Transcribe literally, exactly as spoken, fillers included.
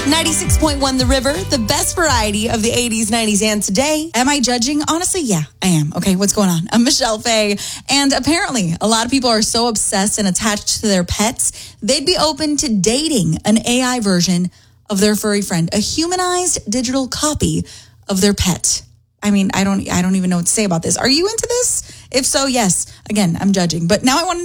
ninety-six point one The River, the best variety of the eighties, nineties, and today. Am I judging? Honestly, yeah, I am. Okay, what's going on? I'm Michelle Faye. And apparently, a lot of people are so obsessed and attached to their pets, they'd be open to dating an A I version of their furry friend, a humanized digital copy of their pet. I mean, I don't I don't even know what to say about this. Are you into this? If so, yes. Again, I'm judging. But now I want to